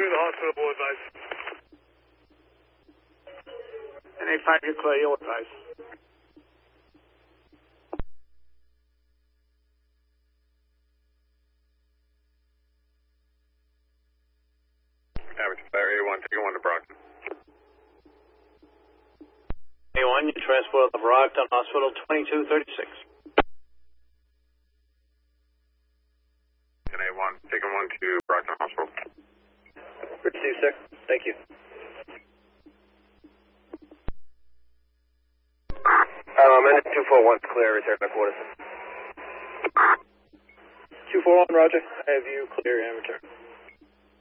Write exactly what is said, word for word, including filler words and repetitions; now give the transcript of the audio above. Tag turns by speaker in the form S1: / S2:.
S1: through the hospital, board advice.
S2: N A five, you're clear, your advice.
S3: Average Fire A one, taking one to Brockton.
S4: A one, you transport to Brockton Hospital, twenty-two thirty-six.
S3: And A one, taking one to Brockton Hospital.
S4: Receive, sir. Thank you.
S5: Um, and two four one, clear, return to quarters.
S4: two four one, roger. I have you clear and return.